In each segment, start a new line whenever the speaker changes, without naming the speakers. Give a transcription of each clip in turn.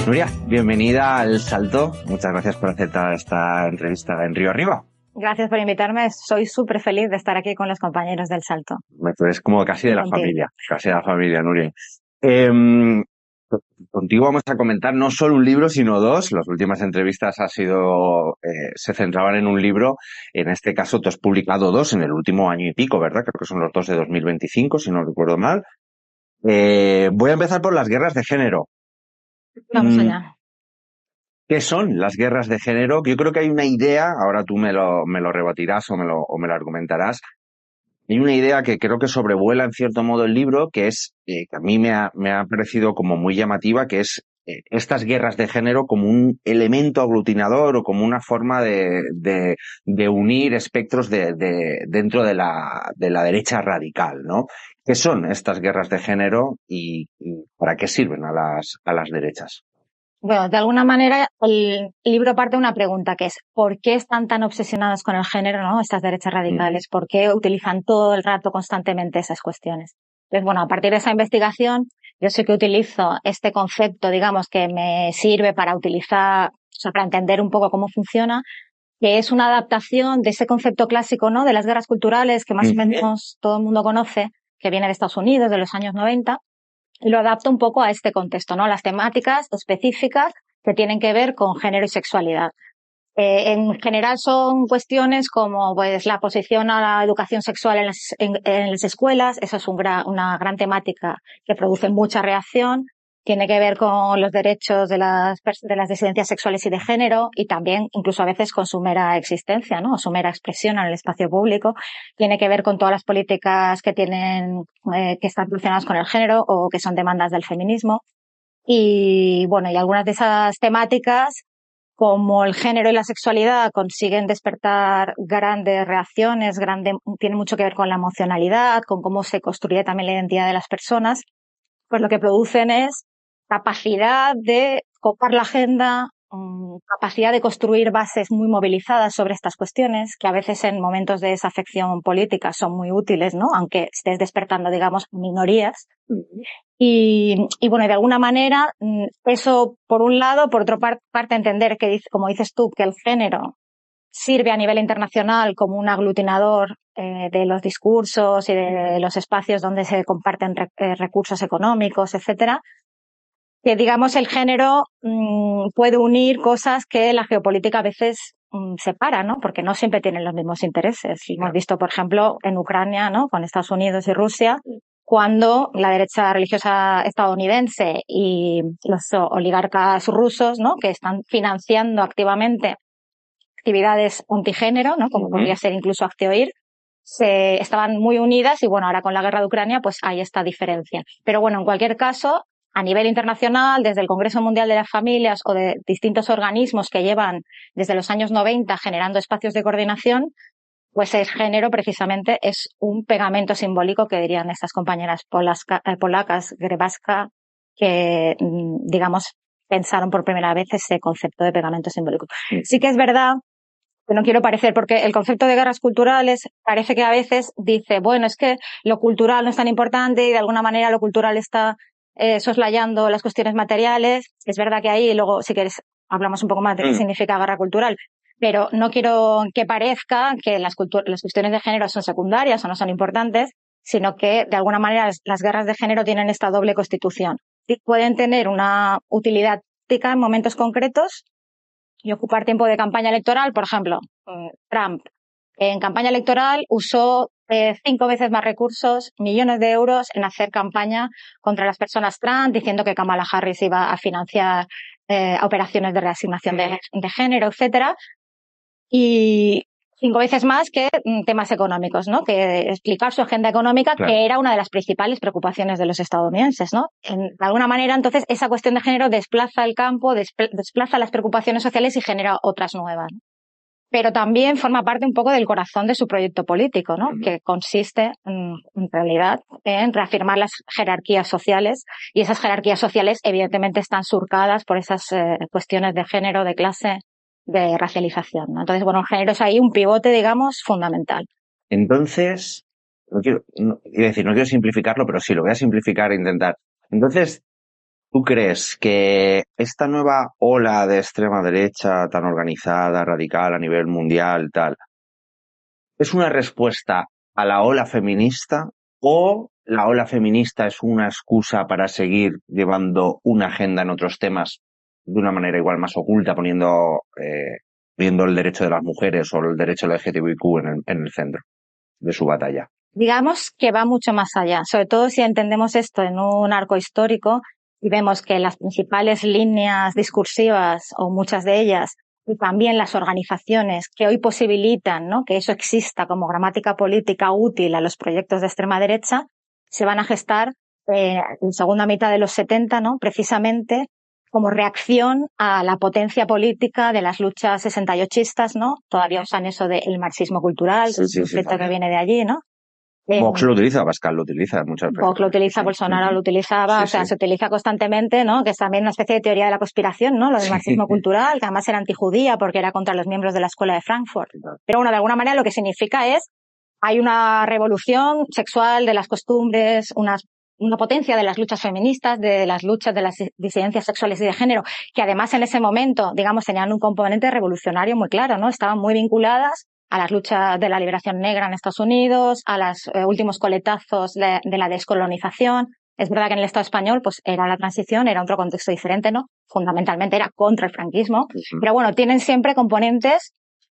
Nuria, bienvenida al Salto. Muchas gracias por aceptar esta entrevista en Río Arriba.
Gracias por invitarme. Soy súper feliz de estar aquí con los compañeros del Salto.
Tú eres como casi de la familia, Nuria. Contigo vamos a comentar no solo un libro, sino dos. Las últimas entrevistas se centraban en un libro. En este caso, tú has publicado dos en el último año y pico, ¿verdad? Creo que son los dos de 2025, si no recuerdo mal. Voy a empezar por las guerras de género.
Vamos allá.
¿Qué son las guerras de género? Yo creo que hay una idea, ahora tú me lo rebatirás o me lo argumentarás. Hay una idea que creo que sobrevuela en cierto modo el libro, que es, que a mí me ha parecido como muy llamativa, que es estas guerras de género como un elemento aglutinador o como una forma de unir espectros dentro de la derecha radical, ¿no? ¿Qué son estas guerras de género y para qué sirven a las derechas?
Bueno, de alguna manera el libro parte de una pregunta que es ¿por qué están tan obsesionados con el género, ¿no? Estas derechas radicales? ¿Por qué utilizan todo el rato constantemente esas cuestiones? Entonces, bueno, a partir de esa investigación, yo sé que utilizo este concepto, digamos, que me sirve para utilizar, o sea, para entender un poco cómo funciona, que es una adaptación de ese concepto clásico, ¿no? De las guerras culturales que más o menos todo el mundo conoce, que viene de Estados Unidos, de los años 90. Y lo adapto un poco a este contexto, ¿no? Las temáticas específicas que tienen que ver con género y sexualidad. En general son cuestiones como pues la oposición a la educación sexual en las escuelas. Eso es una gran temática que produce mucha reacción. Tiene que ver con los derechos de las disidencias sexuales y de género y también incluso a veces con su mera existencia, ¿no? O su mera expresión en el espacio público. Tiene que ver con todas las políticas que están relacionadas con el género o que son demandas del feminismo. Y bueno, y algunas de esas temáticas, como el género y la sexualidad consiguen despertar grandes reacciones, tiene mucho que ver con la emocionalidad, con cómo se construye también la identidad de las personas, pues lo que producen es capacidad de copar la agenda, capacidad de construir bases muy movilizadas sobre estas cuestiones, que a veces en momentos de desafección política son muy útiles, ¿no? Aunque estés despertando, digamos, minorías. Y bueno, de alguna manera, eso por un lado, por otra parte entender que, como dices tú, que el género sirve a nivel internacional como un aglutinador de los discursos y de los espacios donde se comparten recursos económicos, etcétera. Que digamos el género puede unir cosas que la geopolítica a veces separa, ¿no? Porque no siempre tienen los mismos intereses. Claro. Hemos visto, por ejemplo, en Ucrania, ¿no? Con Estados Unidos y Rusia, cuando la derecha religiosa estadounidense y los oligarcas rusos, ¿no? Que están financiando activamente actividades antigénero, ¿no? Como podría ser incluso Hazte estaban muy unidas y bueno, ahora con la guerra de Ucrania pues hay esta diferencia. Pero bueno, en cualquier caso, a nivel internacional, desde el Congreso Mundial de las Familias o de distintos organismos que llevan desde los años 90 generando espacios de coordinación, pues el género precisamente es un pegamento simbólico que dirían estas compañeras polacas, Grebaska, que digamos pensaron por primera vez ese concepto de pegamento simbólico. Sí que es verdad que no quiero parecer, porque el concepto de guerras culturales parece que a veces dice, bueno, es que lo cultural no es tan importante y de alguna manera lo cultural está soslayando las cuestiones materiales. Es verdad que ahí luego, si quieres, hablamos un poco más de qué significa guerra cultural, pero no quiero que parezca que las cuestiones de género son secundarias o no son importantes, sino que de alguna manera las guerras de género tienen esta doble constitución. Y pueden tener una utilidad práctica en momentos concretos y ocupar tiempo de campaña electoral. Por ejemplo, Trump en campaña electoral usó 5 veces más recursos, millones de euros en hacer campaña contra las personas trans, diciendo que Kamala Harris iba a financiar operaciones de reasignación de género, etcétera. Y 5 veces más que temas económicos, ¿no? Que explicar su agenda económica, claro, que era una de las principales preocupaciones de los estadounidenses, ¿no? De alguna manera, entonces, esa cuestión de género desplaza el campo, desplaza las preocupaciones sociales y genera otras nuevas. Pero también forma parte un poco del corazón de su proyecto político, ¿no? Que consiste, en realidad, en reafirmar las jerarquías sociales, y esas jerarquías sociales, evidentemente, están surcadas por esas cuestiones de género, de clase, de racialización, ¿no? Entonces, bueno, el género es ahí un pivote, digamos, fundamental.
Entonces, no quiero simplificarlo, pero sí, lo voy a simplificar e intentar. Entonces, ¿Tú crees que esta nueva ola de extrema derecha tan organizada, radical a nivel mundial, tal, es una respuesta a la ola feminista o la ola feminista es una excusa para seguir llevando una agenda en otros temas de una manera igual más oculta, poniendo el derecho de las mujeres o el derecho LGTBIQ en el centro de su batalla?
Digamos que va mucho más allá, sobre todo si entendemos esto en un arco histórico y vemos que las principales líneas discursivas, o muchas de ellas, y también las organizaciones que hoy posibilitan, ¿no?, que eso exista como gramática política útil a los proyectos de extrema derecha, se van a gestar en segunda mitad de los 70, ¿no?, precisamente como reacción a la potencia política de las luchas 68istas, ¿no? Todavía usan eso del marxismo cultural,
Sí,
el
sí,
concepto que
también.
viene de allí, ¿no?
Vox lo utiliza, Pascal lo utiliza muchas veces.
Vox lo utiliza,
Sí.
Bolsonaro lo utilizaba,
Sí,
o sea,
sí.
se utiliza constantemente, ¿no? Que es también una especie de teoría de la conspiración, ¿no? Lo del marxismo cultural, que además era antijudía porque era contra los miembros de la escuela de Frankfurt. Pero bueno, de alguna manera lo que significa es, hay una revolución sexual de las costumbres, una potencia de las luchas feministas, de las luchas de las disidencias sexuales y de género, que además en ese momento, digamos, tenían un componente revolucionario muy claro, ¿no? Estaban muy vinculadas a las luchas de la liberación negra en Estados Unidos, a los últimos coletazos de la descolonización. Es verdad que en el Estado español pues era la transición, era otro contexto diferente, ¿no? Fundamentalmente era contra el franquismo, pero bueno, tienen siempre componentes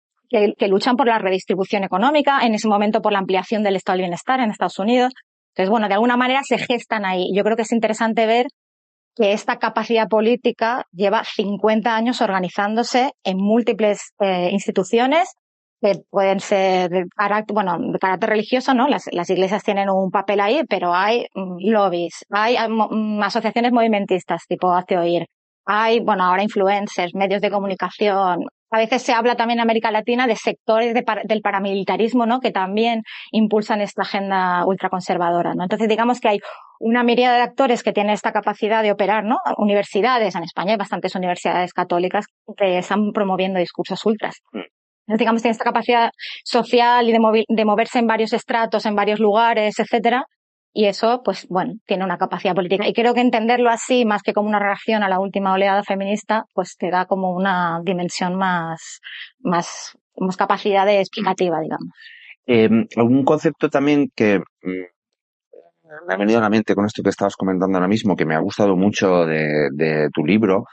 que luchan por la redistribución económica, en ese momento por la ampliación del estado del bienestar en Estados Unidos. Entonces, bueno, de alguna manera se gestan ahí. Yo creo que es interesante ver que esta capacidad política lleva 50 años organizándose en múltiples instituciones que pueden ser de carácter religioso, ¿no? Las iglesias tienen un papel ahí, pero hay lobbies, hay asociaciones movimentistas tipo Hazte Oír, hay, bueno, ahora influencers, medios de comunicación. A veces se habla también en América Latina de sectores del paramilitarismo, ¿no?, que también impulsan esta agenda ultraconservadora, ¿no? Entonces, digamos que hay una miríada de actores que tienen esta capacidad de operar, ¿no? Universidades, en España hay bastantes universidades católicas que están promoviendo discursos ultras. Entonces, digamos, tiene esta capacidad social y de moverse en varios estratos, en varios lugares, etcétera. Y eso, pues bueno, tiene una capacidad política. Y creo que entenderlo así, más que como una reacción a la última oleada feminista, pues te da como una dimensión más capacidad de explicativa, digamos.
Un concepto también que me ha venido a la mente con esto que estabas comentando ahora mismo, que me ha gustado mucho de tu libro,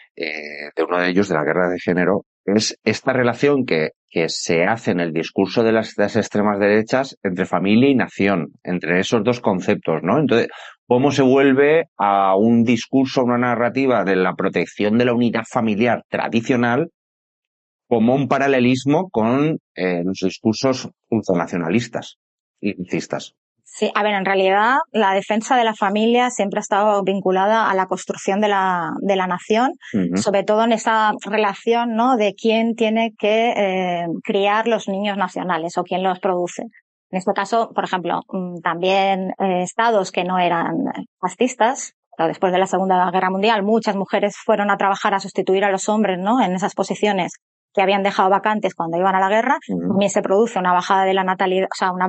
de uno de ellos, de la guerra de género, es esta relación que se hace en el discurso de las extremas derechas entre familia y nación, entre esos dos conceptos, ¿no? Entonces, cómo se vuelve a un discurso, una narrativa de la protección de la unidad familiar tradicional como un paralelismo con los discursos ultranacionalistas y racistas.
Sí, a ver, en realidad la defensa de la familia siempre ha estado vinculada a la construcción de la nación, sobre todo en esa relación, ¿no?, de quién tiene que criar los niños nacionales o quién los produce. En este caso, por ejemplo, también estados que no eran fascistas, después de la Segunda Guerra Mundial, muchas mujeres fueron a trabajar a sustituir a los hombres, ¿no?, en esas posiciones que habían dejado vacantes cuando iban a la guerra. También se produce una bajada de la natalidad, o sea,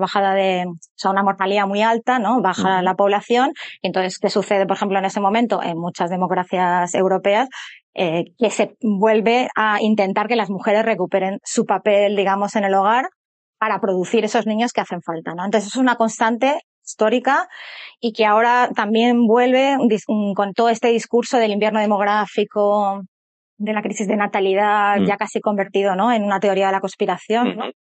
una mortalidad muy alta, ¿no? Baja la población. Y entonces, ¿qué sucede, por ejemplo, en ese momento en muchas democracias europeas? Que se vuelve a intentar que las mujeres recuperen su papel, digamos, en el hogar para producir esos niños que hacen falta, ¿no? Entonces, es una constante histórica y que ahora también vuelve con todo este discurso del invierno demográfico, de la crisis de natalidad, ya casi convertido, ¿no?, en una teoría de la conspiración, ¿no?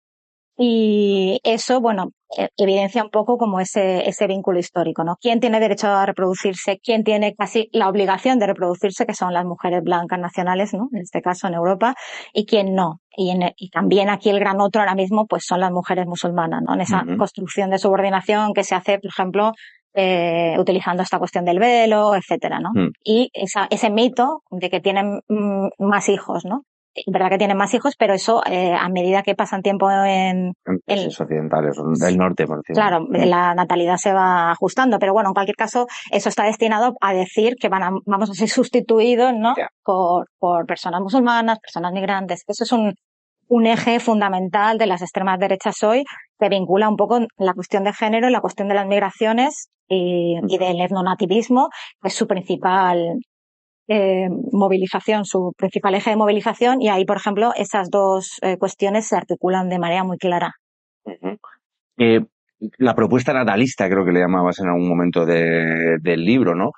Y eso, bueno, evidencia un poco como ese vínculo histórico, ¿no? ¿Quién tiene derecho a reproducirse? ¿Quién tiene casi la obligación de reproducirse? Que son las mujeres blancas nacionales, ¿no?, en este caso en Europa, y quién no. Y también aquí el gran otro ahora mismo, pues son las mujeres musulmanas, ¿no? En esa construcción de subordinación que se hace, por ejemplo, utilizando esta cuestión del velo, etcétera, ¿no? Y ese mito de que tienen más hijos, ¿no? Es verdad que tienen más hijos, pero eso, a medida que pasan tiempo en
países occidentales, del norte, por decirlo.
Claro, la natalidad se va ajustando, pero bueno, en cualquier caso, eso está destinado a decir que vamos a ser sustituidos, ¿no? Por personas musulmanas, personas migrantes. Eso es un eje fundamental de las extremas derechas hoy, que vincula un poco la cuestión de género y la cuestión de las migraciones y del etnonativismo, que es su principal movilización, su principal eje de movilización, y ahí, por ejemplo, esas dos cuestiones se articulan de manera muy clara.
Uh-huh. La propuesta natalista, creo que le llamabas en algún momento del libro, ¿no?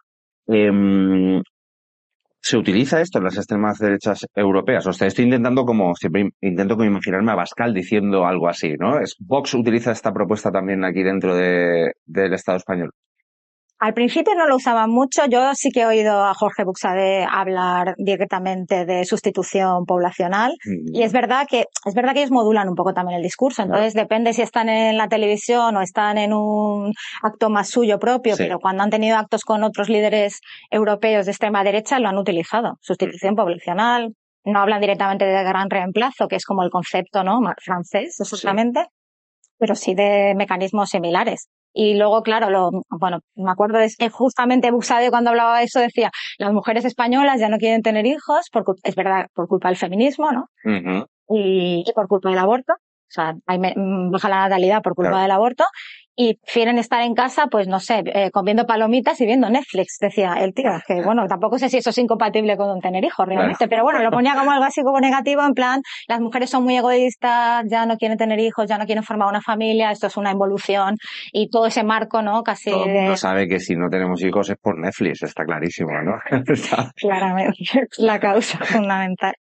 ¿Se utiliza esto en las extremas derechas europeas? O sea, estoy intentando siempre intento como imaginarme a Abascal diciendo algo así, ¿no? ¿Vox utiliza esta propuesta también aquí dentro del Estado español?
Al principio no lo usaban mucho. Yo sí que he oído a Jorge Buxadé hablar directamente de sustitución poblacional. Y es verdad que ellos modulan un poco también el discurso. Entonces depende si están en la televisión o están en un acto más suyo propio, pero cuando han tenido actos con otros líderes europeos de extrema derecha lo han utilizado. Sustitución poblacional. No hablan directamente de gran reemplazo, que es como el concepto, ¿no?, francés, exactamente, pero sí de mecanismos similares. Y luego, claro, me acuerdo de justamente Buxadé cuando hablaba de eso decía, las mujeres españolas ya no quieren tener hijos, es verdad, por culpa del feminismo, ¿no?
Uh-huh.
Y por culpa del aborto. O sea, baja la natalidad por culpa del aborto, y prefieren estar en casa, pues no sé, comiendo palomitas y viendo Netflix, decía el tío, que bueno, tampoco sé si eso es incompatible con tener hijos realmente, pero bueno, lo ponía como algo así como negativo, en plan, las mujeres son muy egoístas, ya no quieren tener hijos, ya no quieren formar una familia, esto es una involución, y todo ese marco, ¿no? Casi
todo el mundo sabe que si no tenemos hijos es por Netflix, está clarísimo, ¿no?
Claramente, la causa fundamental.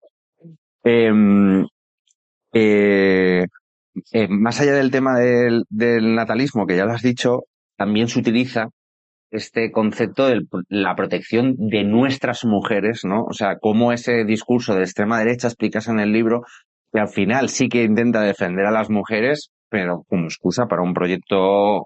Más allá del tema del natalismo, que ya lo has dicho, también se utiliza este concepto de la protección de nuestras mujeres, ¿no? O sea, cómo ese discurso de extrema derecha explicas en el libro que al final sí que intenta defender a las mujeres, pero como excusa para un proyecto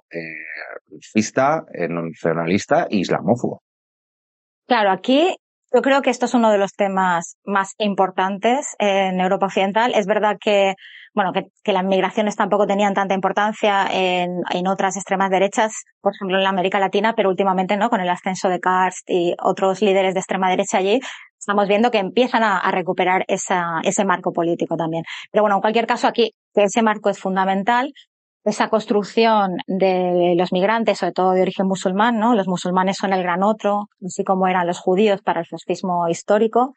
racista, nacionalista e islamófobo.
Claro, aquí yo creo que esto es uno de los temas más importantes en Europa Occidental. Es verdad que, bueno, que las migraciones tampoco tenían tanta importancia en otras extremas derechas, por ejemplo en la América Latina, pero últimamente, ¿no?, con el ascenso de Karst y otros líderes de extrema derecha allí, estamos viendo que empiezan a recuperar ese marco político también. Pero bueno, en cualquier caso aquí, que ese marco es fundamental. Esa construcción de los migrantes, sobre todo de origen musulmán, ¿no? Los musulmanes son el gran otro, así como eran los judíos para el fascismo histórico.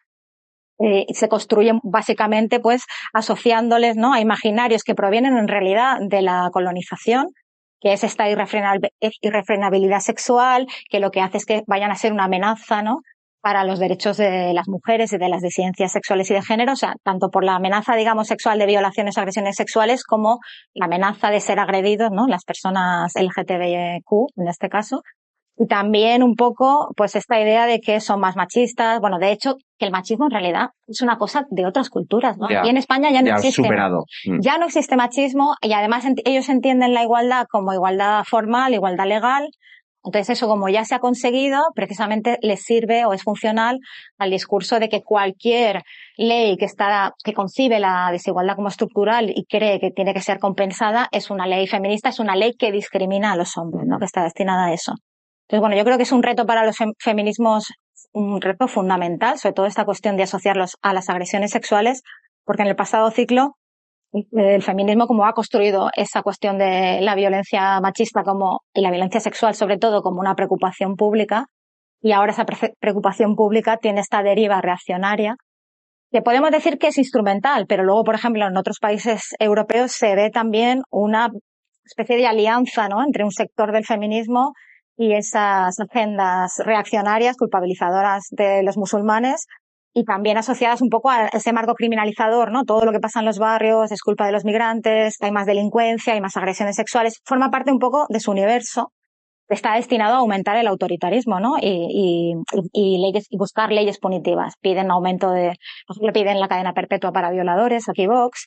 Se construyen básicamente, pues, asociándoles, ¿no?, a imaginarios que provienen en realidad de la colonización, que es esta irrefrenabilidad sexual, que lo que hace es que vayan a ser una amenaza, ¿no?, para los derechos de las mujeres y de las disidencias sexuales y de género, o sea, tanto por la amenaza, digamos, sexual de violaciones o agresiones sexuales, como la amenaza de ser agredidos, ¿no?, las personas LGTBIQ, en este caso. Y también un poco, pues, esta idea de que son más machistas. Bueno, de hecho, que el machismo en realidad es una cosa de otras culturas, ¿no? Y en España ya no existe.
Superado.
Ya no existe machismo, y además ellos entienden la igualdad como igualdad formal, igualdad legal. Entonces eso, como ya se ha conseguido, precisamente les sirve o es funcional al discurso de que cualquier ley que concibe la desigualdad como estructural y cree que tiene que ser compensada es una ley feminista, es una ley que discrimina a los hombres, ¿no?, que está destinada a eso. Entonces, bueno, yo creo que es un reto para los feminismos, un reto fundamental, sobre todo esta cuestión de asociarlos a las agresiones sexuales, porque en el pasado ciclo el feminismo, como ha construido esa cuestión de la violencia machista y la violencia sexual sobre todo como una preocupación pública, y ahora esa preocupación pública tiene esta deriva reaccionaria, que podemos decir que es instrumental, pero luego, por ejemplo, en otros países europeos se ve también una especie de alianza, ¿no?, entre un sector del feminismo y esas agendas reaccionarias, culpabilizadoras de los musulmanes, y también asociadas un poco a ese marco criminalizador, ¿no? Todo lo que pasa en los barrios es culpa de los migrantes, hay más delincuencia, hay más agresiones sexuales, forma parte un poco de su universo, que está destinado a aumentar el autoritarismo, ¿no? Y buscar leyes punitivas. Piden aumento por ejemplo, piden la cadena perpetua para violadores, aquí Vox,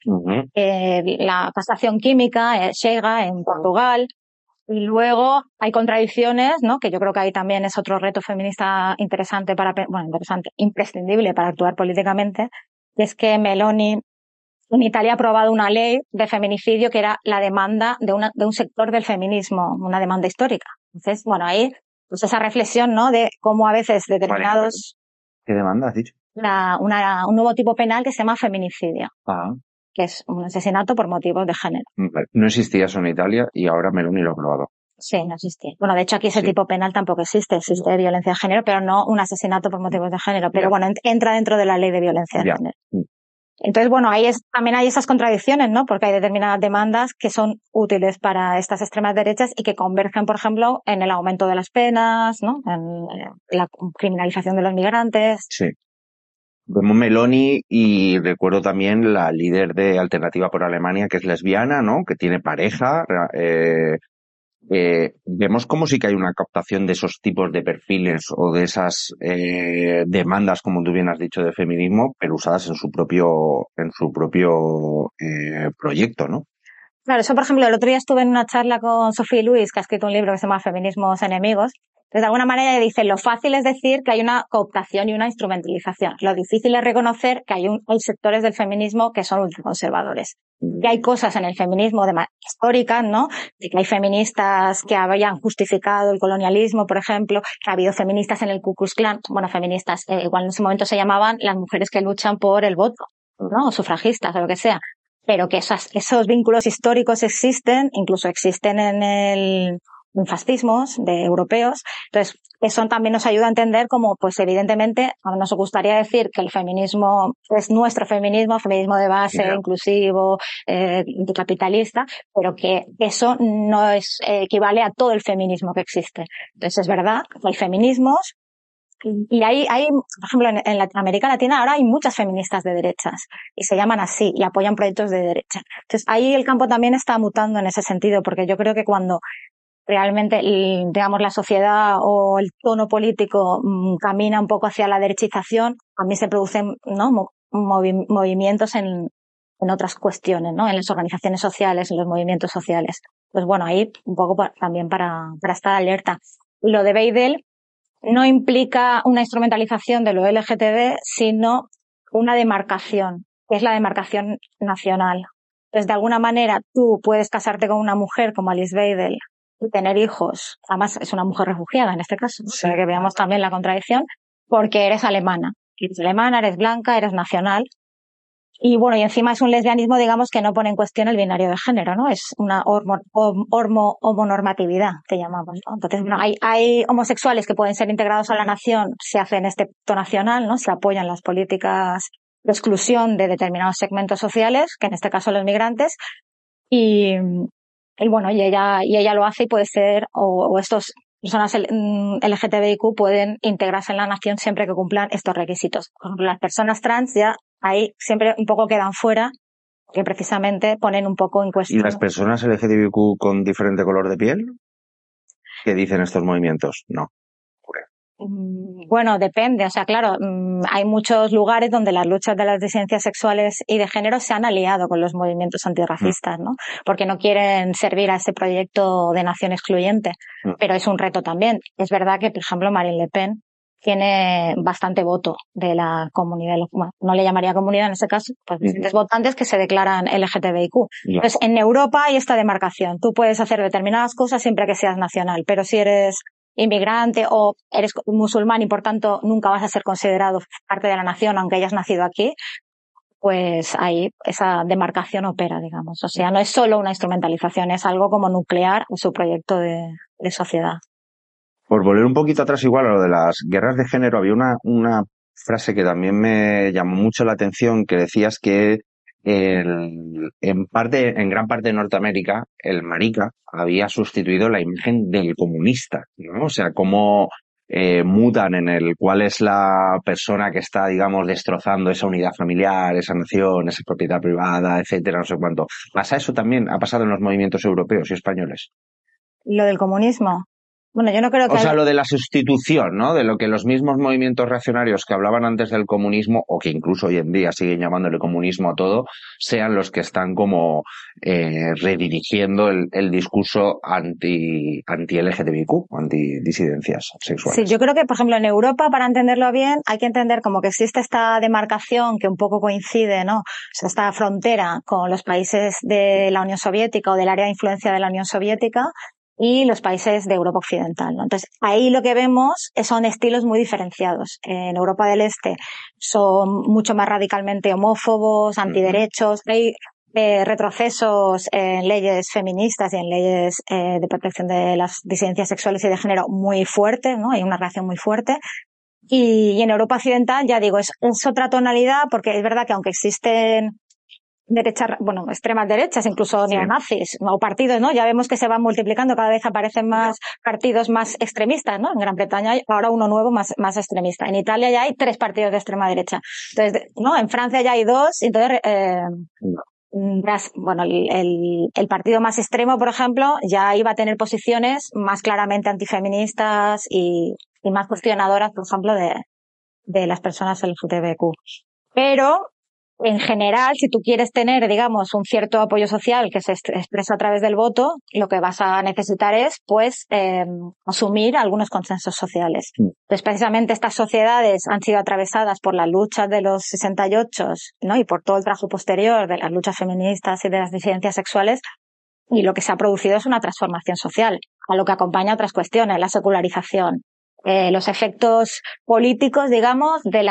la castración química, Chega en Portugal. Y luego hay contradicciones, ¿no?, que yo creo que ahí también es otro reto feminista interesante imprescindible para actuar políticamente, que es que Meloni en Italia ha aprobado una ley de feminicidio que era la demanda de un sector del feminismo, una demanda histórica. Entonces, bueno, ahí, pues esa reflexión, ¿no?, de cómo a veces determinados...
¿Qué demanda has dicho?
Un nuevo tipo penal que se llama feminicidio. Que es un asesinato por motivos de género.
No existía eso en Italia y ahora Meloni lo ha aprobado.
Sí, no existía. Bueno, de hecho aquí ese tipo penal tampoco existe. Existe violencia de género, pero no un asesinato por motivos de género. Pero bueno, entra dentro de la ley de violencia de género. Entonces, bueno, también hay esas contradicciones, ¿no? Porque hay determinadas demandas que son útiles para estas extremas derechas y que convergen, por ejemplo, en el aumento de las penas, ¿no? En la criminalización de los migrantes.
Sí. Vemos Meloni y recuerdo también la líder de Alternativa por Alemania, que es lesbiana, ¿no? Que tiene pareja. Vemos como sí que hay una captación de esos tipos de perfiles o de esas demandas, como tú bien has dicho, de feminismo, pero usadas en su propio proyecto, ¿no?
Claro, eso, por ejemplo, el otro día estuve en una charla con Sophie Luis, que ha escrito un libro que se llama Feminismos enemigos. Entonces, de alguna manera ella dice, lo fácil es decir que hay una cooptación y una instrumentalización. Lo difícil es reconocer que hay sectores del feminismo que son ultraconservadores. Y hay cosas en el feminismo históricas, ¿no? De que hay feministas que habían justificado el colonialismo, por ejemplo, que ha habido feministas en el Ku Klux Klan, bueno, feministas, igual en ese momento se llamaban las mujeres que luchan por el voto, ¿no? O sufragistas o lo que sea. Pero que esos vínculos históricos existen, incluso existen en fascismos de europeos. Entonces, eso también nos ayuda a entender cómo, pues evidentemente, nos gustaría decir que el feminismo es nuestro feminismo de base, inclusivo, anticapitalista, pero que eso no equivale a todo el feminismo que existe. Entonces, es verdad que hay feminismos. Y hay, por ejemplo, en Latinoamérica Latina ahora hay muchas feministas de derechas y se llaman así y apoyan proyectos de derecha. Entonces ahí el campo también está mutando en ese sentido, porque yo creo que cuando realmente, digamos, la sociedad o el tono político camina un poco hacia la derechización, a mí se producen, ¿no? movimientos en otras cuestiones, ¿no? En las organizaciones sociales, en los movimientos sociales. Pues bueno, ahí un poco también para estar alerta. Lo de Beidel no implica una instrumentalización de lo LGTB, sino una demarcación, que es la demarcación nacional. Entonces, de alguna manera, tú puedes casarte con una mujer como Alice Weidel y tener hijos. Además, es una mujer refugiada en este caso, ¿no? Para que veamos también la contradicción, porque eres alemana. Eres alemana, eres blanca, eres nacional. Y bueno, y encima es un lesbianismo, digamos, que no pone en cuestión el binario de género, ¿no? Es una homonormatividad, que llamamos, ¿no? Entonces, bueno, hay homosexuales que pueden ser integrados a la nación, se hacen este pacto nacional, ¿no? Se apoyan las políticas de exclusión de determinados segmentos sociales, que en este caso los migrantes, y bueno, y ella lo hace y puede ser, o estos personas LGTBIQ pueden integrarse en la nación siempre que cumplan estos requisitos. Por ejemplo, las personas trans ya ahí siempre un poco quedan fuera, que precisamente ponen un poco en cuestión.
¿Y las personas LGTBIQ con diferente color de piel? ¿Qué dicen estos movimientos? No.
Bueno, depende. O sea, claro, hay muchos lugares donde las luchas de las disidencias sexuales y de género se han aliado con los movimientos antirracistas, ¿no? Porque no quieren servir a ese proyecto de nación excluyente. Pero es un reto también. Es verdad que, por ejemplo, Marine Le Pen tiene bastante voto de la comunidad, bueno, no le llamaría comunidad en este caso, pues distintos votantes que se declaran LGTBIQ. Entonces, en Europa hay esta demarcación. Tú puedes hacer determinadas cosas siempre que seas nacional, pero si eres inmigrante o eres musulmán y por tanto nunca vas a ser considerado parte de la nación aunque hayas nacido aquí, pues ahí esa demarcación opera, digamos. O sea, no es solo una instrumentalización, es algo como nuclear en su proyecto de sociedad.
Por volver un poquito atrás igual a lo de las guerras de género, había una frase que también me llamó mucho la atención, que decías que en gran parte de Norteamérica, el marica había sustituido la imagen del comunista, ¿no? O sea, cómo mutan en el cuál es la persona que está, digamos, destrozando esa unidad familiar, esa nación, esa propiedad privada, etcétera, no sé cuánto. ¿Pasa eso también? ¿Ha pasado en los movimientos europeos y españoles?
Lo del comunismo. Bueno, yo no creo que...
O sea, lo de la sustitución, ¿no? De lo que los mismos movimientos reaccionarios que hablaban antes del comunismo, o que incluso hoy en día siguen llamándole comunismo a todo, sean los que están como redirigiendo el discurso anti-LGTBIQ, anti-disidencias sexuales.
Sí, yo creo que, por ejemplo, en Europa, para entenderlo bien, hay que entender como que existe esta demarcación que un poco coincide, ¿no? O sea, esta frontera con los países de la Unión Soviética o del área de influencia de la Unión Soviética y los países de Europa Occidental, ¿no? Entonces, ahí lo que vemos son estilos muy diferenciados. En Europa del Este son mucho más radicalmente homófobos, antiderechos. Hay retrocesos en leyes feministas y en leyes de protección de las disidencias sexuales y de género muy fuertes, ¿no? Hay una reacción muy fuerte. Y en Europa Occidental, ya digo, es otra tonalidad, porque es verdad que aunque existen extremas derechas, incluso neonazis, o partidos, ¿no? Ya vemos que se van multiplicando, cada vez aparecen más partidos más extremistas, ¿no? En Gran Bretaña hay ahora uno nuevo más extremista. En Italia ya hay 3 partidos de extrema derecha. Entonces, ¿no? En Francia ya hay 2, entonces, bueno, el partido más extremo, por ejemplo, ya iba a tener posiciones más claramente antifeministas y más cuestionadoras, por ejemplo, de las personas LGTBQ. Pero, en general, si tú quieres tener, digamos, un cierto apoyo social que se expresa a través del voto, lo que vas a necesitar es, pues, asumir algunos consensos sociales. Entonces, precisamente estas sociedades han sido atravesadas por las luchas de los 68, ¿no? Y por todo el trabajo posterior de las luchas feministas y de las disidencias sexuales. Y lo que se ha producido es una transformación social, a lo que acompaña otras cuestiones, la secularización, los efectos políticos, digamos, de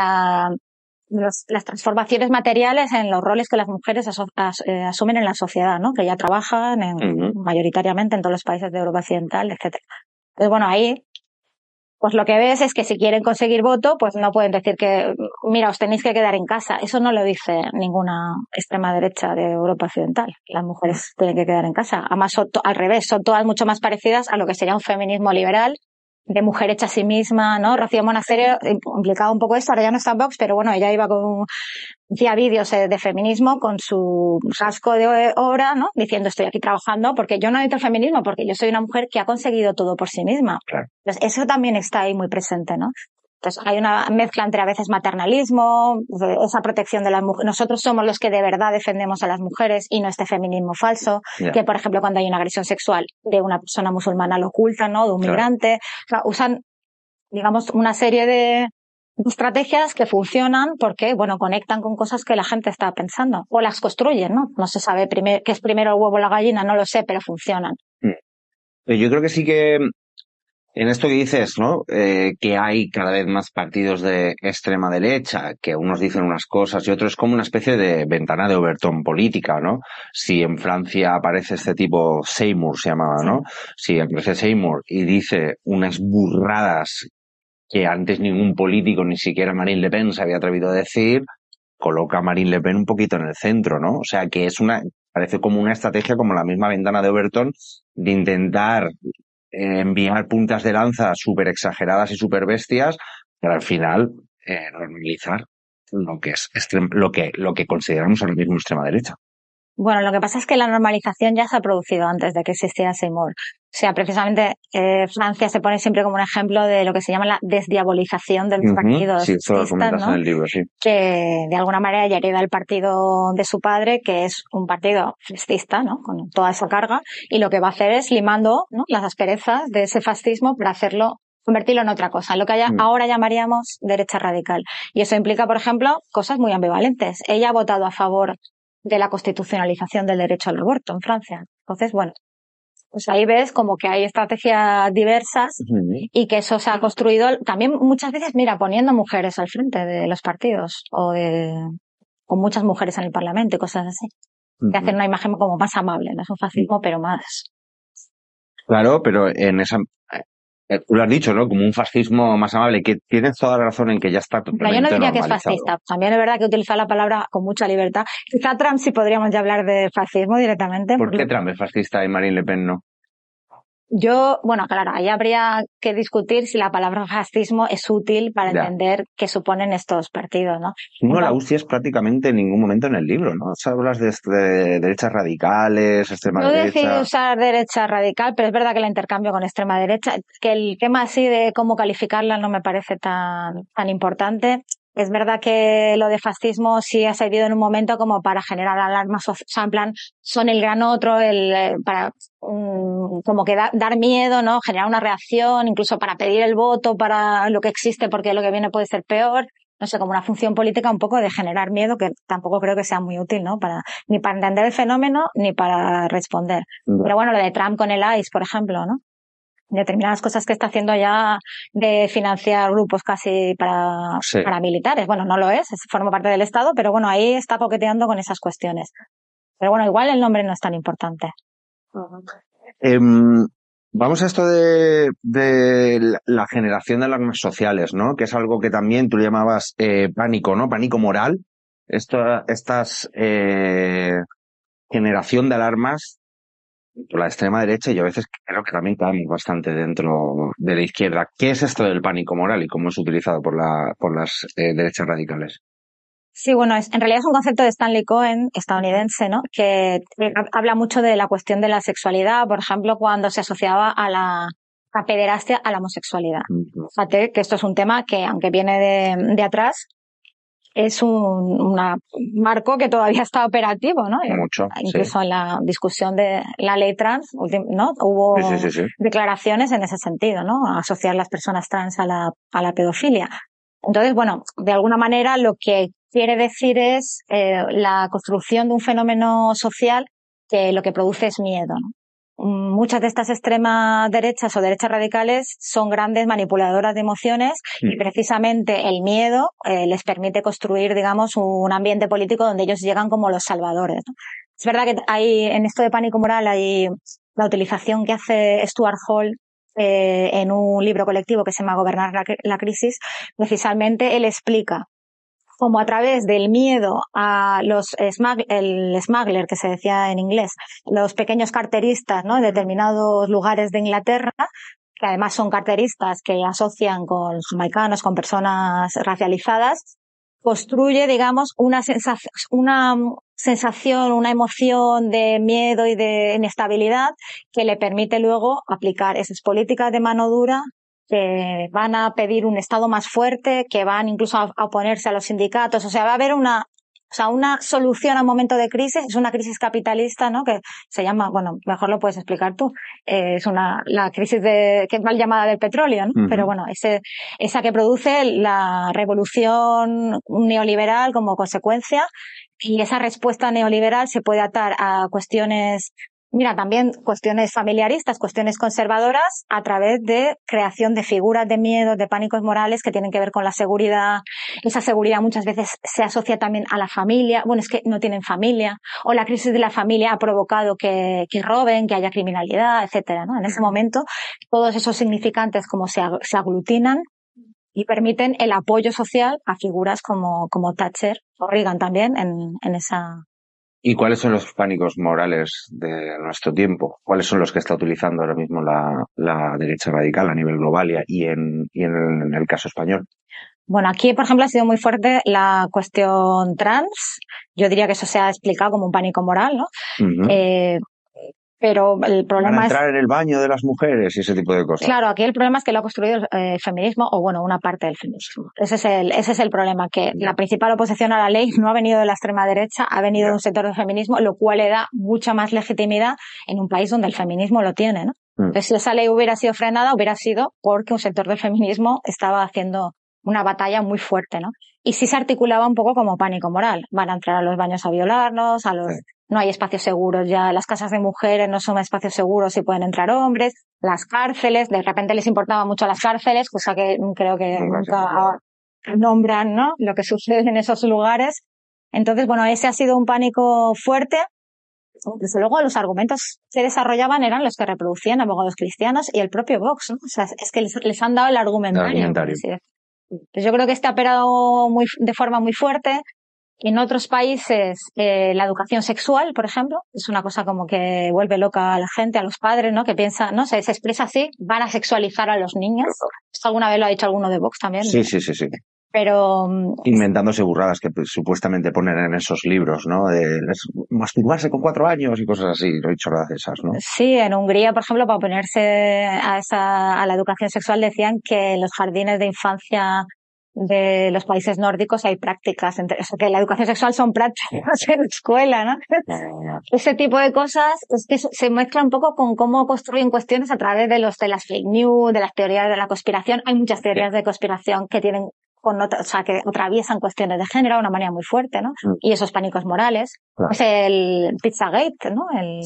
las transformaciones materiales en los roles que las mujeres asumen en la sociedad, ¿no? Que ya trabajan mayoritariamente en todos los países de Europa Occidental, etcétera. Entonces, bueno, ahí, pues lo que ves es que si quieren conseguir voto, pues no pueden decir que, mira, os tenéis que quedar en casa. Eso no lo dice ninguna extrema derecha de Europa Occidental. Las mujeres tienen que quedar en casa. Además, al revés, son todas mucho más parecidas a lo que sería un feminismo liberal, de mujer hecha a sí misma, ¿no? Rocío Monasterio implicaba un poco esto, ahora ya no está en Vox, pero bueno, ella iba hacía vídeos de feminismo con su casco de obra, ¿no? Diciendo, estoy aquí trabajando porque yo no necesito feminismo, porque yo soy una mujer que ha conseguido todo por sí misma.
Claro.
Entonces, eso también está ahí muy presente, ¿no? Entonces, hay una mezcla entre a veces maternalismo, esa protección de las mujeres. Nosotros somos los que de verdad defendemos a las mujeres y no este feminismo falso, que, por ejemplo, cuando hay una agresión sexual de una persona musulmana lo ocultan, ¿no? De un migrante. O sea, usan, digamos, una serie de estrategias que funcionan porque, bueno, conectan con cosas que la gente está pensando o las construyen, ¿no? No se sabe qué es primero el huevo o la gallina, no lo sé, pero funcionan.
Yo creo que sí que en esto que dices, ¿no? Que hay cada vez más partidos de extrema derecha, que unos dicen unas cosas y otros, es como una especie de ventana de Overton política, ¿no? Si en Francia aparece este tipo, Seymour se llamaba, ¿no? Si aparece Seymour y dice unas burradas que antes ningún político, ni siquiera Marine Le Pen, se había atrevido a decir, coloca a Marine Le Pen un poquito en el centro, ¿no? O sea, que parece como una estrategia, como la misma ventana de Overton, de intentar enviar puntas de lanza súper exageradas y súper bestias, pero al final normalizar lo que es lo que consideramos ahora mismo extrema derecha.
Bueno, lo que pasa es que la normalización ya se ha producido antes de que existiera Seymour. O sea, precisamente Francia se pone siempre como un ejemplo de lo que se llama la desdiabolización de los partidos
sí, eso lo comentas, ¿no? En el libro, sí.
Que de alguna manera ya hereda el partido de su padre, que es un partido fascista, ¿no? Con toda esa carga, y lo que va a hacer es limando, ¿no? Las asperezas de ese fascismo para convertirlo en otra cosa, lo que ahora llamaríamos derecha radical. Y eso implica, por ejemplo, cosas muy ambivalentes. Ella ha votado a favor de la constitucionalización del derecho al aborto en Francia. Entonces, bueno, pues ahí ves como que hay estrategias diversas y que eso se ha construido también muchas veces, mira, poniendo mujeres al frente de los partidos o muchas mujeres en el Parlamento y cosas así. Que hacen una imagen como más amable, no es un fascismo, pero más.
Claro, pero en esa... Tú lo has dicho, ¿no? Como un fascismo más amable, que tienes toda la razón en que ya está totalmente
yo no diría
normalizado.
Que es fascista. También es verdad que utiliza la palabra con mucha libertad. Quizá Trump sí podríamos ya hablar de fascismo directamente.
¿Por qué Trump es fascista y Marine Le Pen no?
Bueno, claro, ahí habría que discutir si la palabra fascismo es útil para entender qué suponen estos partidos, ¿no?
No la usas prácticamente en ningún momento en el libro, ¿no? Hablas de derechas radicales, extrema derecha.
Yo decidí usar derecha radical, pero es verdad que la intercambio con extrema derecha, que el tema así de cómo calificarla no me parece tan importante. Es verdad que lo de fascismo sí ha servido en un momento como para generar alarmas, o sea, en plan, son el gran otro, para como que dar miedo, ¿no? Generar una reacción, incluso para pedir el voto para lo que existe, porque lo que viene puede ser peor. No sé, como una función política un poco de generar miedo, que tampoco creo que sea muy útil, ¿no? Ni para entender el fenómeno, ni para responder. Pero bueno, lo de Trump con el ICE, por ejemplo, ¿no? Determinadas cosas que está haciendo ya de financiar grupos casi para militares. Bueno, no lo es, forma parte del Estado, pero bueno, ahí está coqueteando con esas cuestiones. Pero bueno, igual el nombre no es tan importante.
Vamos a esto de la generación de alarmas sociales, ¿no? Que es algo que también tú le llamabas pánico, ¿no? Pánico moral. Estas generación de alarmas por la extrema derecha, y a veces creo que también caemos bastante dentro de la izquierda. ¿Qué es esto del pánico moral y cómo es utilizado por las derechas radicales?
Sí, bueno, en realidad es un concepto de Stanley Cohen, estadounidense, ¿no? Que habla mucho de la cuestión de la sexualidad, por ejemplo, cuando se asociaba a la pederastia a la homosexualidad. Fíjate que esto es un tema que, aunque viene de atrás, es un marco que todavía está operativo, ¿no?
Mucho,
incluso en la discusión de la ley trans, ¿no? Hubo declaraciones en ese sentido, ¿no? Asociar las personas trans a la pedofilia. Entonces, bueno, de alguna manera lo que quiere decir es la construcción de un fenómeno social que lo que produce es miedo, ¿no? Muchas de estas extremas derechas o derechas radicales son grandes manipuladoras de emociones y precisamente el miedo les permite construir, digamos, un ambiente político donde ellos llegan como los salvadores, ¿no? Es verdad que hay, en esto de pánico moral, hay la utilización que hace Stuart Hall en un libro colectivo que se llama Gobernar la crisis. Precisamente él explica como a través del miedo a el smuggler, que se decía en inglés, los pequeños carteristas, ¿no? En determinados lugares de Inglaterra, que además son carteristas que asocian con jamaicanos, con personas racializadas, construye, digamos, una sensación, una emoción de miedo y de inestabilidad que le permite luego aplicar esas políticas de mano dura que van a pedir un Estado más fuerte, que van incluso a oponerse a los sindicatos. O sea, va a haber una solución a un momento de crisis. Es una crisis capitalista, ¿no? Que se llama, bueno, mejor lo puedes explicar tú. Es la crisis que es mal llamada del petróleo, ¿no? Pero bueno, esa que produce la revolución neoliberal como consecuencia. Y esa respuesta neoliberal se puede atar a cuestiones, también cuestiones familiaristas, cuestiones conservadoras, a través de creación de figuras de miedo, de pánicos morales que tienen que ver con la seguridad. Esa seguridad muchas veces se asocia también a la familia. Bueno, es que no tienen familia. O la crisis de la familia ha provocado que roben, que haya criminalidad, etcétera, ¿no? En ese momento, todos esos significantes como se aglutinan y permiten el apoyo social a figuras como Thatcher o Reagan también en esa.
¿Y cuáles son los pánicos morales de nuestro tiempo? ¿Cuáles son los que está utilizando ahora mismo la derecha radical a nivel global y en el caso español?
Bueno, aquí, por ejemplo, ha sido muy fuerte la cuestión trans. Yo diría que eso se ha explicado como un pánico moral, ¿no? Pero el problema
Para entrar en el baño de las mujeres y ese tipo de cosas.
Claro, aquí el problema es que lo ha construido el feminismo, o bueno, una parte del feminismo. Ese es el problema, que la principal oposición a la ley no ha venido de la extrema derecha, ha venido de un sector del feminismo, lo cual le da mucha más legitimidad en un país donde el feminismo lo tiene, ¿no? Entonces, si esa ley hubiera sido frenada, hubiera sido porque un sector del feminismo estaba haciendo una batalla muy fuerte, ¿no? Y sí se articulaba un poco como pánico moral. Van a entrar a los baños a violarnos, no hay espacios seguros ya, las casas de mujeres no son espacios seguros y pueden entrar hombres, las cárceles, de repente les importaba mucho las cárceles, cosa que creo que nunca nombran, ¿no? Lo que sucede en esos lugares. Entonces, bueno, ese ha sido un pánico fuerte. Desde luego los argumentos que desarrollaban eran los que reproducían abogados cristianos y el propio Vox, ¿no? O sea, es que les han dado el argumentario. Pues yo creo que ha operado de forma muy fuerte. En otros países, la educación sexual, por ejemplo, es una cosa como que vuelve loca a la gente, a los padres, ¿no? Que piensan, ¿no? Se expresa así, van a sexualizar a los niños. Esto alguna vez lo ha dicho alguno de Vox también.
Sí.
Pero
inventándose burradas que supuestamente ponen en esos libros, ¿no? De masturbarse con 4 años y cosas así, lo he dicho de esas, ¿no?
Sí, en Hungría, por ejemplo, para oponerse a la educación sexual decían que en los jardines de infancia de los países nórdicos hay prácticas, o sea, que la educación sexual son prácticas en la escuela, ¿no? Ese tipo de cosas es que se mezcla un poco con cómo construyen cuestiones a través de las fake news, de las teorías de la conspiración. Hay muchas teorías de conspiración que tienen que atraviesan cuestiones de género de una manera muy fuerte, ¿no? Y esos pánicos morales. Pues el Pizzagate, ¿no?
Sí.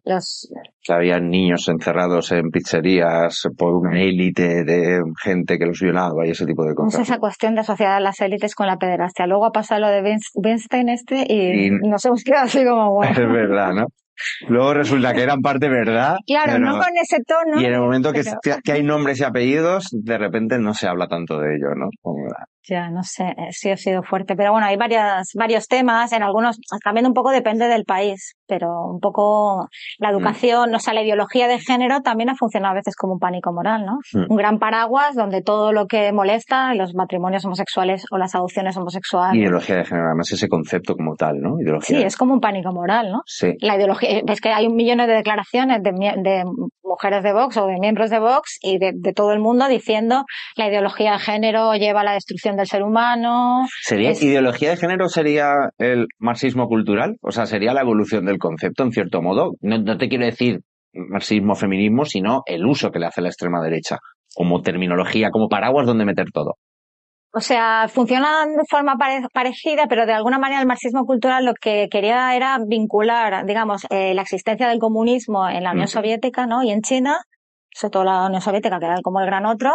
Que había niños encerrados en pizzerías por una élite de gente que los violaba y ese tipo de cosas.
Es esa cuestión de asociar a las élites con la pederastia. Luego ha pasado lo de Weinstein y nos hemos quedado así como bueno.
Es verdad, ¿no? Luego resulta que eran parte verdad.
Claro, no con ese tono.
Y en el momento que hay nombres y apellidos, de repente no se habla tanto de ello, ¿no?
Ya, no sé, sí ha sido fuerte. Pero bueno, hay varios temas, en algunos también un poco depende del país, pero un poco la educación, o sea, la ideología de género también ha funcionado a veces como un pánico moral, ¿no? Un gran paraguas donde todo lo que molesta, los matrimonios homosexuales o las adopciones homosexuales.
Ideología de género, además ese concepto como tal, ¿no?
Sí, es como un pánico moral, ¿no?
Sí.
La ideología, es que hay 1 millón de declaraciones de mujeres de Vox o de miembros de Vox y de todo el mundo diciendo la ideología de género lleva a la destrucción del ser humano.
¿Ideología de género sería el marxismo cultural? O sea, sería la evolución del concepto, en cierto modo. No te quiero decir marxismo, feminismo, sino el uso que le hace la extrema derecha como terminología, como paraguas donde meter todo.
O sea, funcionan de forma parecida, pero de alguna manera el marxismo cultural lo que quería era vincular, digamos, la existencia del comunismo en la Unión Soviética, ¿no? Y en China, sobre todo la Unión Soviética, que era como el gran otro,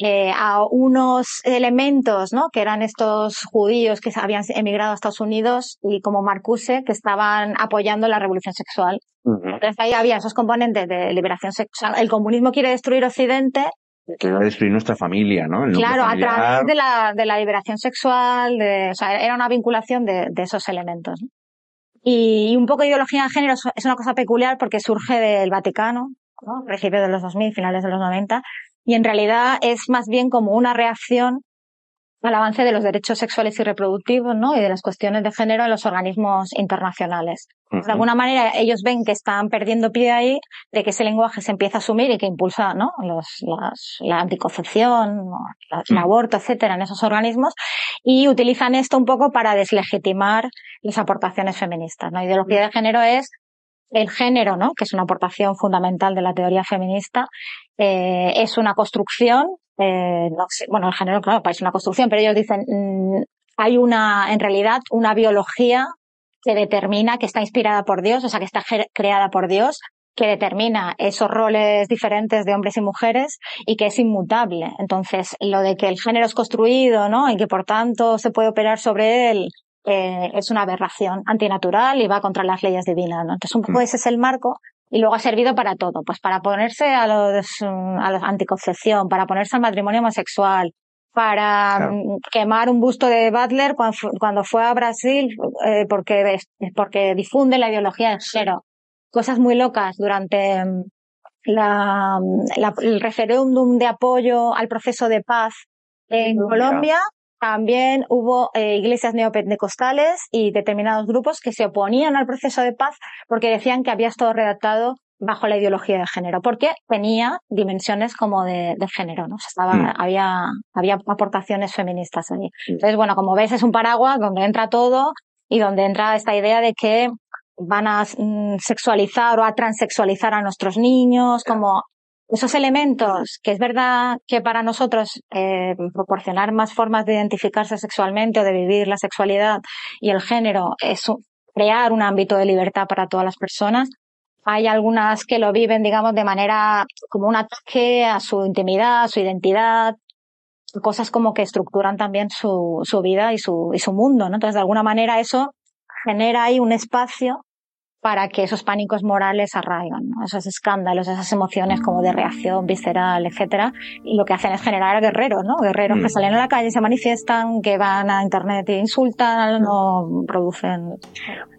a unos elementos, ¿no? Que eran estos judíos que habían emigrado a Estados Unidos y como Marcuse, que estaban apoyando la revolución sexual. Entonces ahí había esos componentes de liberación sexual. El comunismo quiere destruir Occidente.
Que va a destruir nuestra familia, ¿no?
Claro, a través de la liberación sexual, o sea, era una vinculación de esos elementos, ¿no? Y un poco de ideología de género es una cosa peculiar porque surge del Vaticano, ¿no? Principios de los 2000, finales de los 90, y en realidad es más bien como una reacción al avance de los derechos sexuales y reproductivos, ¿no? Y de las cuestiones de género en los organismos internacionales. De alguna manera ellos ven que están perdiendo pie ahí, de que ese lenguaje se empieza a asumir y que impulsa, ¿no? La anticoncepción, el aborto, etcétera, en esos organismos, y utilizan esto un poco para deslegitimar las aportaciones feministas, ¿no? Ideología de género es el género, ¿no? Que es una aportación fundamental de la teoría feminista, es una construcción. No sé, bueno, el género, claro, es una construcción, pero ellos dicen, hay en realidad, una biología que determina, que está inspirada por Dios, o sea, que está creada por Dios, que determina esos roles diferentes de hombres y mujeres y que es inmutable. Entonces, lo de que el género es construido, ¿no? Y que por tanto se puede operar sobre él, es una aberración antinatural y va contra las leyes divinas, ¿no? Entonces, un poco ese es el marco. Y luego ha servido para todo, pues para ponerse a los anticoncepción, para ponerse al matrimonio homosexual, para quemar un busto de Butler cuando fue a Brasil, porque difunde la ideología de género. Cosas muy locas durante el referéndum de apoyo al proceso de paz en Colombia. También hubo iglesias neopentecostales y determinados grupos que se oponían al proceso de paz porque decían que había estado redactado bajo la ideología de género, porque tenía dimensiones como de género, ¿no? O sea, había aportaciones feministas allí. Entonces, bueno, como ves, es un paraguas donde entra todo y donde entra esta idea de que van a sexualizar o a transexualizar a nuestros niños, como esos elementos que es verdad que para nosotros proporcionar más formas de identificarse sexualmente o de vivir la sexualidad y el género es crear un ámbito de libertad para todas las personas. Hay algunas que lo viven, digamos, de manera como un ataque a su intimidad, a su identidad, cosas como que estructuran también su vida y su mundo, ¿no? Entonces, de alguna manera eso genera ahí un espacio para que esos pánicos morales arraigan, ¿no? Esos escándalos, esas emociones como de reacción visceral, etcétera, y lo que hacen es generar guerreros, ¿no? Guerreros que salen a la calle, se manifiestan, que van a internet e insultan, no producen.